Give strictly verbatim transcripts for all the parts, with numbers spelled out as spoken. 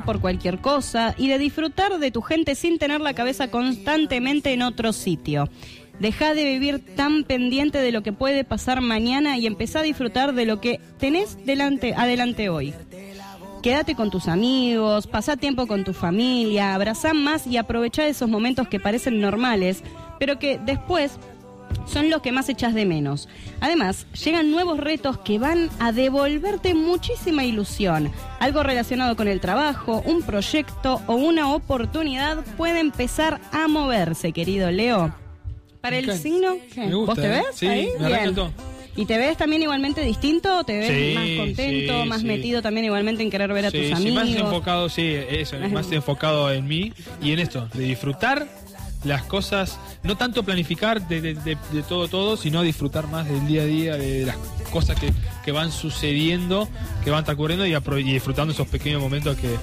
por cualquier cosa y de disfrutar de tu gente sin tener la cabeza constantemente en otro sitio. Dejá de vivir tan pendiente de lo que puede pasar mañana y empezá a disfrutar de lo que tenés delante, adelante hoy. Quédate con tus amigos, pasá tiempo con tu familia, abrazá más y aprovechá esos momentos que parecen normales, pero que después son los que más echás de menos. Además, llegan nuevos retos que van a devolverte muchísima ilusión. Algo relacionado con el trabajo, un proyecto o una oportunidad puede empezar a moverse, querido Leo. Para el Okay. signo, ¿qué? Me gusta, ¿Vos te ves? ¿eh? Sí, ahí? me Bien. encantó. ¿Y te ves también igualmente distinto? ¿Te ves Sí, más contento, sí, más sí. metido también igualmente en querer ver a Sí, tus sí, amigos? más enfocado, sí, eso, Más más en- enfocado en mí y en esto, de disfrutar las cosas, no tanto planificar de, de, de, de todo, todo, sino disfrutar más del día a día, de las cosas que, que van sucediendo, que van transcurriendo y, apro- y disfrutando esos pequeños momentos que,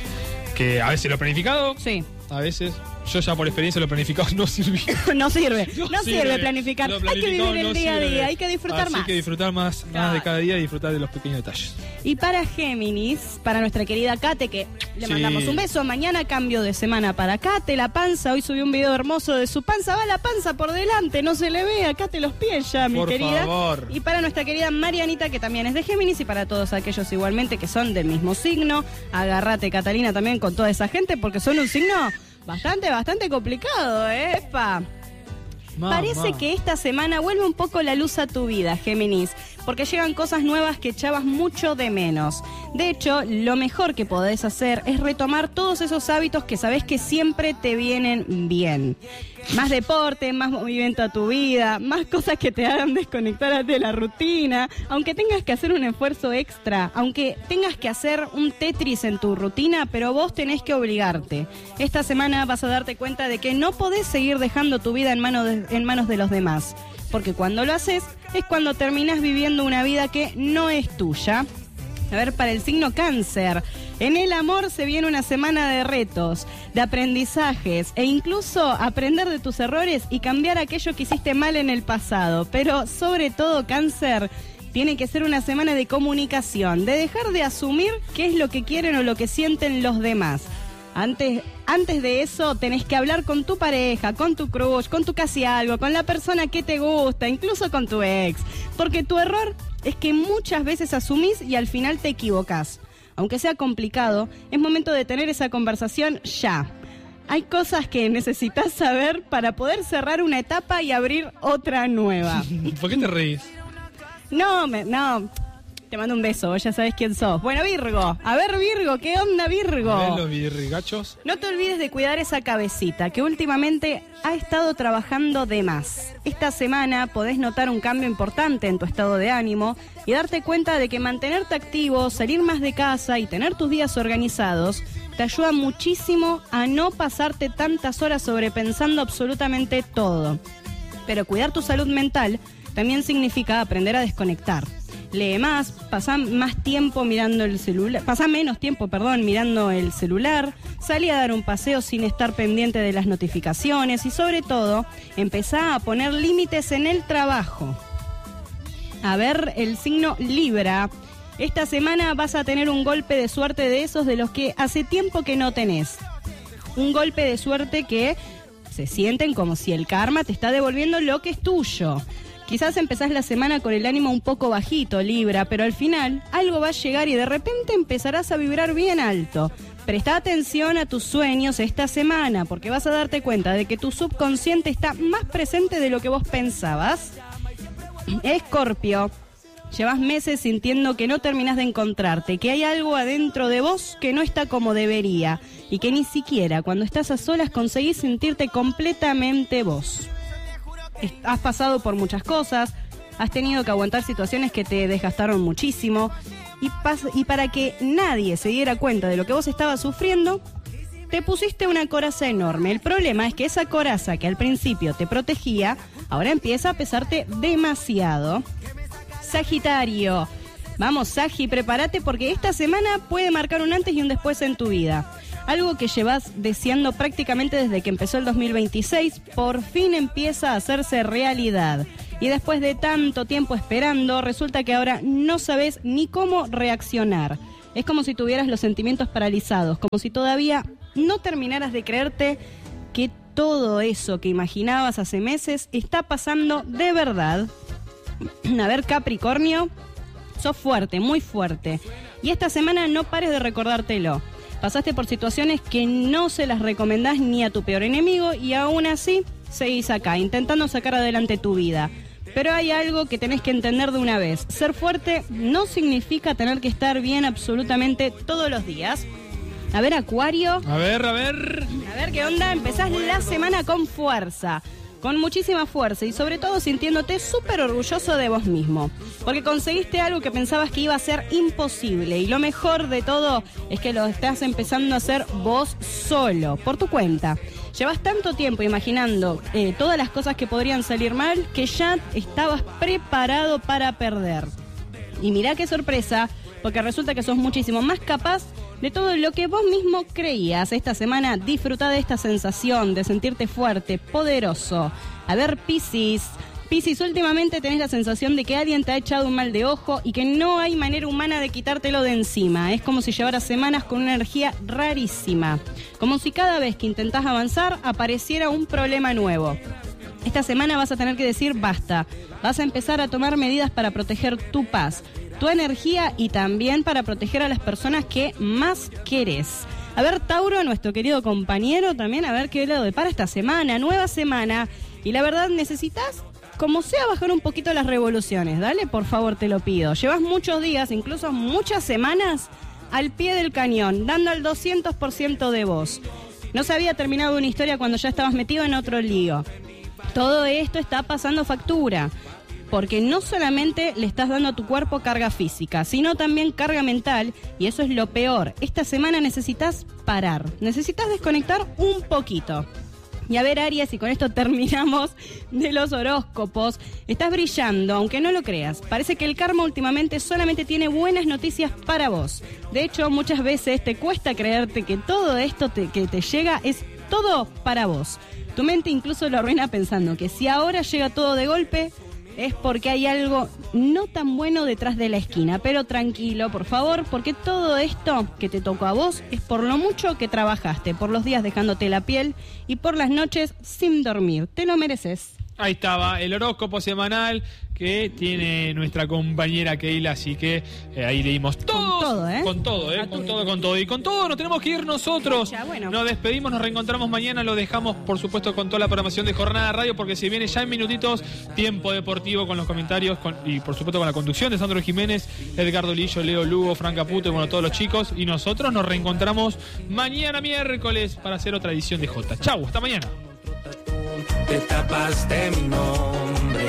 que a veces lo planificado, Sí. a veces, yo ya por experiencia lo planificado no sirvió. No sirve, no, No sirve, sirve. planificar. Lo Hay que planificado vivir el no día a sirve. día, hay que disfrutar Así más. que disfrutar más, más de cada día y disfrutar de los pequeños detalles. Y para Géminis, para nuestra querida Kate, que le Sí. mandamos un beso. Mañana cambio de semana para Kate, la panza. Hoy subió un video hermoso de su panza. Va la panza por delante, no se le ve a Kate los pies ya, mi Por querida. favor. Y para nuestra querida Marianita, que también es de Géminis, y para todos aquellos igualmente que son del mismo signo. Agárrate, Catalina, también con toda esa gente, porque son un signo bastante, bastante complicado, ¿eh? Epa. Mamá. Parece que esta semana vuelve un poco la luz a tu vida, Géminis, porque llegan cosas nuevas que echabas mucho de menos. De hecho, lo mejor que podés hacer es retomar todos esos hábitos que sabés que siempre te vienen bien. Más deporte, más movimiento a tu vida, más cosas que te hagan desconectar de la rutina, aunque tengas que hacer un esfuerzo extra, aunque tengas que hacer un Tetris en tu rutina, pero vos tenés que obligarte. Esta semana vas a darte cuenta de que no podés seguir dejando tu vida en, mano de, en manos de los demás, porque cuando lo haces es cuando terminás viviendo una vida que no es tuya. A ver, para el signo Cáncer, en el amor se viene una semana de retos, de aprendizajes e incluso aprender de tus errores y cambiar aquello que hiciste mal en el pasado. Pero sobre todo, Cáncer, tiene que ser una semana de comunicación, de dejar de asumir qué es lo que quieren o lo que sienten los demás. Antes, antes de eso tenés que hablar con tu pareja, con tu crush, con tu casi algo, con la persona que te gusta, incluso con tu ex. Porque tu error es que muchas veces asumís y al final te equivocás. Aunque sea complicado, es momento de tener esa conversación ya. Hay cosas que necesitas saber para poder cerrar una etapa y abrir otra nueva. ¿Por qué te reís? No, me, no. Te mando un beso, vos ya sabés quién sos. Bueno, Virgo. A ver, Virgo, ¿qué onda, Virgo? ¿Ves los virgachos? No te olvides de cuidar esa cabecita, que últimamente ha estado trabajando de más. Esta semana podés notar un cambio importante en tu estado de ánimo y darte cuenta de que mantenerte activo, salir más de casa y tener tus días organizados te ayuda muchísimo a no pasarte tantas horas sobrepensando absolutamente todo. Pero cuidar tu salud mental también significa aprender a desconectar. Lee más, pasá más tiempo mirando el celular, pasá menos tiempo, perdón, mirando el celular, salí a dar un paseo sin estar pendiente de las notificaciones y sobre todo, empezá a poner límites en el trabajo. A ver, el signo Libra. Esta semana vas a tener un golpe de suerte de esos de los que hace tiempo que no tenés. Un golpe de suerte que se sienten como si el karma te está devolviendo lo que es tuyo. Quizás empezás la semana con el ánimo un poco bajito, Libra, pero al final algo va a llegar y de repente empezarás a vibrar bien alto. Presta atención a tus sueños esta semana, porque vas a darte cuenta de que tu subconsciente está más presente de lo que vos pensabas. Escorpio, llevas meses sintiendo que no terminás de encontrarte, que hay algo adentro de vos que no está como debería y que ni siquiera cuando estás a solas conseguís sentirte completamente vos. Has pasado por muchas cosas, has tenido que aguantar situaciones que te desgastaron muchísimo y, pas- y para que nadie se diera cuenta de lo que vos estabas sufriendo, te pusiste una coraza enorme. El problema es que esa coraza que al principio te protegía, ahora empieza a pesarte demasiado. Sagitario, vamos Sagi, prepárate porque esta semana puede marcar un antes y un después en tu vida. Algo que llevas deseando prácticamente desde que empezó el dos mil veintiséis, por fin empieza a hacerse realidad. Y después de tanto tiempo esperando, resulta que ahora no sabes ni cómo reaccionar. Es como si tuvieras los sentimientos paralizados, como si todavía no terminaras de creerte que todo eso que imaginabas hace meses está pasando de verdad. A ver, Capricornio, sos fuerte, muy fuerte. Y esta semana no pares de recordártelo. Pasaste por situaciones que no se las recomendás ni a tu peor enemigo y aún así seguís acá, intentando sacar adelante tu vida. Pero hay algo que tenés que entender de una vez. Ser fuerte no significa tener que estar bien absolutamente todos los días. A ver, Acuario. A ver, a ver. A ver qué onda. Empezás la semana con fuerza. Con muchísima fuerza y sobre todo sintiéndote súper orgulloso de vos mismo. Porque conseguiste algo que pensabas que iba a ser imposible. Y lo mejor de todo es que lo estás empezando a hacer vos solo, por tu cuenta. Llevas tanto tiempo imaginando eh, todas las cosas que podrían salir mal que ya estabas preparado para perder. Y mirá qué sorpresa, porque resulta que sos muchísimo más capaz de todo lo que vos mismo creías. Esta semana disfrutá de esta sensación de sentirte fuerte, poderoso. A ver, Piscis. Piscis, últimamente tenés la sensación de que alguien te ha echado un mal de ojo y que no hay manera humana de quitártelo de encima. Es como si llevaras semanas con una energía rarísima. Como si cada vez que intentás avanzar apareciera un problema nuevo. Esta semana vas a tener que decir basta. Vas a empezar a tomar medidas para proteger tu paz, tu energía y también para proteger a las personas que más querés. A ver, Tauro, nuestro querido compañero, también a ver qué le depara esta semana, nueva semana. Y la verdad, necesitas, como sea, bajar un poquito las revoluciones. Dale, por favor, te lo pido. Llevas muchos días, incluso muchas semanas, al pie del cañón, dando al doscientos por ciento de vos. No se había terminado una historia cuando ya estabas metido en otro lío. Todo esto está pasando factura. Porque no solamente le estás dando a tu cuerpo carga física, sino también carga mental, y eso es lo peor. Esta semana necesitas parar, necesitas desconectar un poquito. Y a ver, Aries, y con esto terminamos de los horóscopos. Estás brillando, aunque no lo creas. Parece que el karma últimamente solamente tiene buenas noticias para vos. De hecho, muchas veces te cuesta creerte que todo esto te, que te llega es todo para vos. Tu mente incluso lo arruina pensando que si ahora llega todo de golpe, es porque hay algo no tan bueno detrás de la esquina. Pero tranquilo, por favor, porque todo esto que te tocó a vos es por lo mucho que trabajaste, por los días dejándote la piel y por las noches sin dormir. Te lo mereces. Ahí estaba el horóscopo semanal que tiene nuestra compañera Keila, así que eh, ahí leímos todos, con todo, ¿eh? Con todo, ¿eh? Con todo, con todo. Y con todo nos tenemos que ir nosotros. Ya, bueno. Nos despedimos, nos reencontramos mañana, lo dejamos, por supuesto, con toda la programación de Jornada Radio, porque se viene ya en minutitos Tiempo Deportivo con los comentarios con, y, por supuesto, con la conducción de Sandro Jiménez, Edgardo Lillo, Leo Lugo, Fran Caputo y, bueno, todos los chicos. Y nosotros nos reencontramos mañana miércoles para hacer otra edición de J. Chau, hasta mañana. Te tapaste mi nombre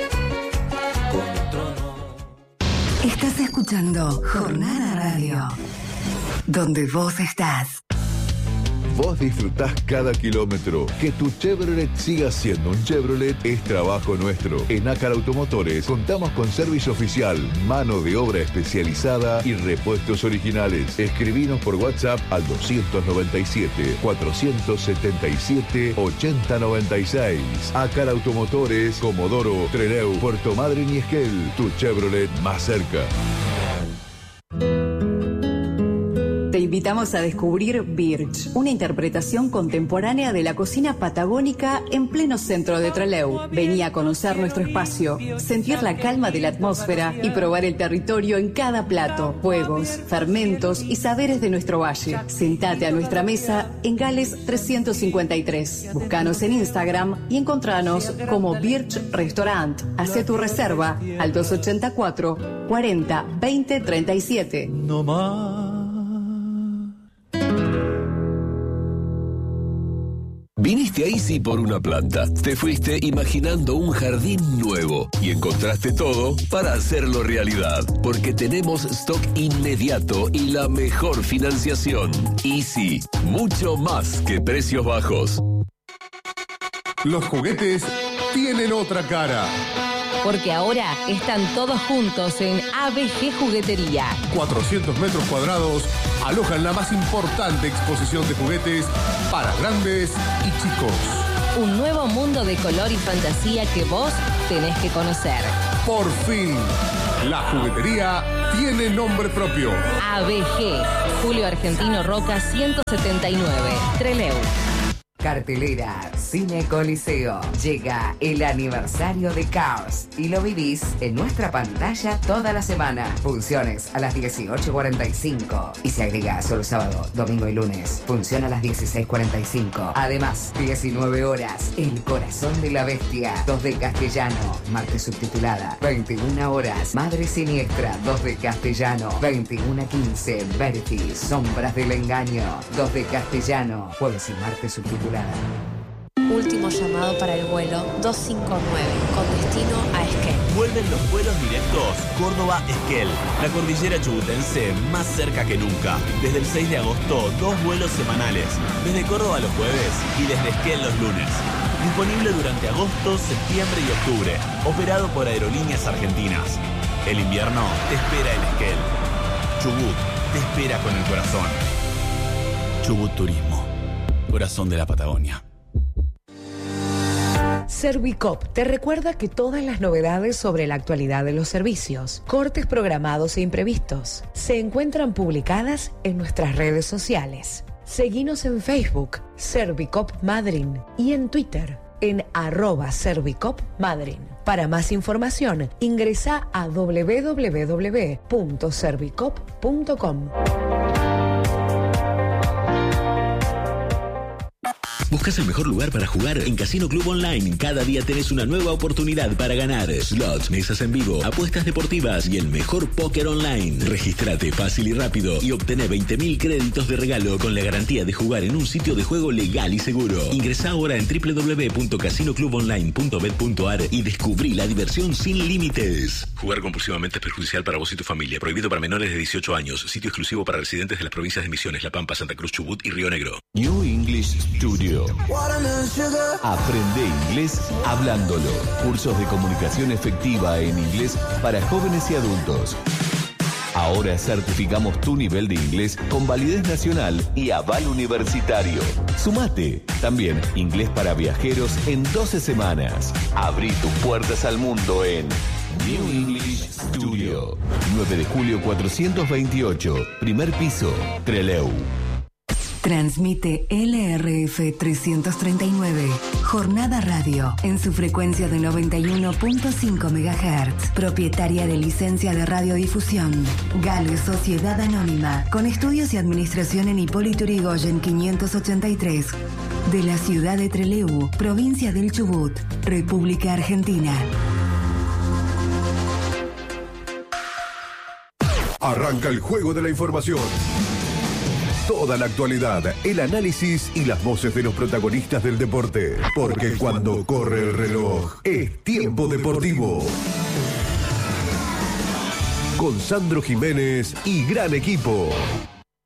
con trono. Estás escuchando Jornada Radio, donde vos estás. Vos disfrutás cada kilómetro. Que tu Chevrolet siga siendo un Chevrolet es trabajo nuestro. En Ácar Automotores contamos con servicio oficial, mano de obra especializada y repuestos originales. Escribinos por WhatsApp al doscientos noventa y siete, cuatrocientos setenta y siete, ochenta noventa y seis. Ácar Automotores, Comodoro, Trelew, Puerto Madryn y Esquel. Tu Chevrolet más cerca. Te invitamos a descubrir Birch, una interpretación contemporánea de la cocina patagónica en pleno centro de Trelew. Vení a conocer nuestro espacio, sentir la calma de la atmósfera y probar el territorio en cada plato, juegos, fermentos y saberes de nuestro valle. Sentate a nuestra mesa en Gales trescientos cincuenta y tres. Búscanos en Instagram y encontranos como Birch Restaurant. Hacé tu reserva al dos ochenta y cuatro, cuarenta, veinte, treinta y siete. No más. Viniste a Easy por una planta. Te fuiste imaginando un jardín nuevo y encontraste todo para hacerlo realidad. Porque tenemos stock inmediato y la mejor financiación. Easy, mucho más que precios bajos. Los juguetes tienen otra cara. Porque ahora están todos juntos en A B G Juguetería. cuatrocientos metros cuadrados alojan la más importante exposición de juguetes para grandes y chicos. Un nuevo mundo de color y fantasía que vos tenés que conocer. Por fin, La juguetería tiene nombre propio. A B G, Julio Argentino Roca ciento setenta y nueve, Trelew. Cartelera Cine Coliseo. Llega el aniversario de Cars y lo vivís en nuestra pantalla toda la semana. Funciones a las dieciocho cuarenta y cinco y se agrega solo sábado, domingo y lunes. Función a las dieciséis cuarenta y cinco. Además, diecinueve horas, El Corazón de la Bestia, dos de castellano, martes subtitulada. veintiuna horas, Madre Siniestra, dos de castellano. veintiuno quince, Verity, Sombras del Engaño, dos de castellano, jueves y martes subtitulada. Último llamado para el vuelo dos cinco nueve con destino a Esquel. Vuelven los vuelos directos Córdoba-Esquel. La cordillera chubutense más cerca que nunca. Desde el seis de agosto, dos vuelos semanales. Desde Córdoba los jueves y desde Esquel los lunes. Disponible durante agosto, septiembre y octubre. Operado por Aerolíneas Argentinas. El invierno te espera en Esquel. Chubut te espera con el corazón. Chubut Turismo. Corazón de la Patagonia. Servicop te recuerda que todas las novedades sobre la actualidad de los servicios, cortes programados e imprevistos, se encuentran publicadas en nuestras redes sociales. Seguinos en Facebook, Servicop Madryn, y en Twitter, en arroba Servicop Madryn. Para más información, ingresa a doble u doble u doble u punto servicop punto com. ¿Buscas el mejor lugar para jugar? En Casino Club Online cada día tenés una nueva oportunidad para ganar. Slots, mesas en vivo, apuestas deportivas y el mejor póker online. Regístrate fácil y rápido y obtené veinte mil créditos de regalo con la garantía de jugar en un sitio de juego legal y seguro. Ingresá ahora en doble u doble u doble u punto casino club online punto bet punto a r y descubrí la diversión sin límites. Jugar compulsivamente es perjudicial para vos y tu familia. Prohibido para menores de dieciocho años. Sitio exclusivo para residentes de las provincias de Misiones, La Pampa, Santa Cruz, Chubut y Río Negro. New English Studio. Aprende inglés hablándolo. Cursos de comunicación efectiva en inglés para jóvenes y adultos. Ahora certificamos tu nivel de inglés con validez nacional y aval universitario. Sumate. También inglés para viajeros en doce semanas. Abrí tus puertas al mundo en New English Studio. nueve de julio cuatrocientos veintiocho. Primer piso, Trelew. Transmite L R F trescientos treinta y nueve, Jornada Radio, en su frecuencia de noventa y uno punto cinco megahertz, propietaria de licencia de radiodifusión. Gale Sociedad Anónima, con estudios y administración en Hipólito Yrigoyen quinientos ochenta y tres, de la ciudad de Trelew, provincia del Chubut, República Argentina. Arranca el juego de la información. Toda la actualidad, el análisis y las voces de los protagonistas del deporte. Porque cuando corre el reloj, es tiempo deportivo. Con Sandro Jiménez y gran equipo.